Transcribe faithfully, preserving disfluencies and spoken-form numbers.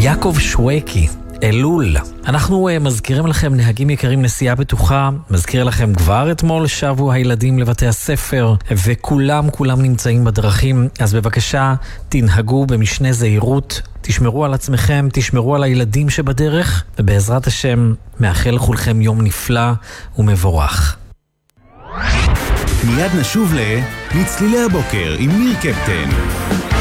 יעקב שווקי, אלול. אנחנו uh, מזכירים לכם, נהגים יקרים, נסיעה בטוחה. מזכיר לכם, כבר אתמול שבו הילדים לבתי הספר וכולם כולם נמצאים בדרכים, אז בבקשה תנהגו במשנה זהירות, תשמרו על עצמכם, תשמרו על הילדים שבדרך, ובעזרת השם מאחל לכולכם יום נפלא ומבורך. מיד נשוב ל... לצלילי הבוקר עם ניר קפטן.